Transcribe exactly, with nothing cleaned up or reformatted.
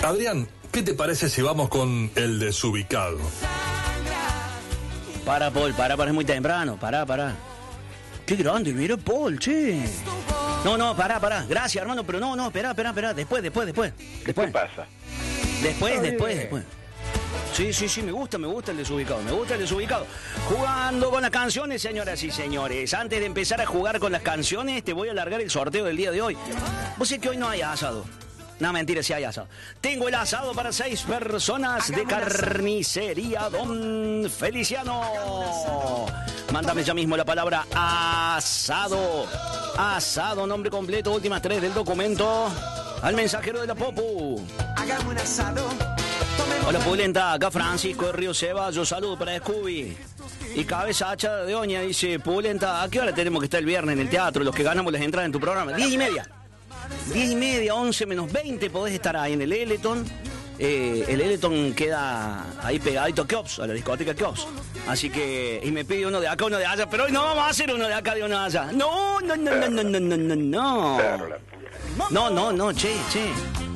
Adrián, ¿qué te parece si vamos con el desubicado? Para, Paul, para, para, es muy temprano. Para, para. Qué grande, mira, Paul, che. No, no, para, para. Gracias, hermano, pero no, no, espera, espera, espera. Después, después, después. después. ¿Qué pasa? Después, después, después. Sí, sí, sí, me gusta, me gusta el desubicado, me gusta el desubicado. Jugando con las canciones, señoras y señores. Antes de empezar a jugar con las canciones, te voy a alargar el sorteo del día de hoy. Vos sé que hoy no hay asado. No, mentira, sí hay asado. Tengo el asado para seis personas de Carnicería Don Feliciano. Mándame ya mismo la palabra asado. Asado, nombre completo, últimas tres del documento. Al mensajero de la Popu. Hagamos un asado. Hola, Pulenta, acá Francisco de Río Ceballos, saludo para Scooby. Y Cabeza Hacha de Oña dice, Pulenta, ¿a qué hora tenemos que estar el viernes en el teatro? Los que ganamos las entradas en tu programa. Diez y media. Diez y media, once menos veinte, podés estar ahí en el Eleton. Eh, el Eleton queda ahí pegadito a Keops, a la discoteca Keops. Así que, y me pide uno de acá, uno de allá, pero hoy no vamos a hacer uno de acá y uno de allá. No, no, no, no, no, no, no, no. No, no, no, che, che.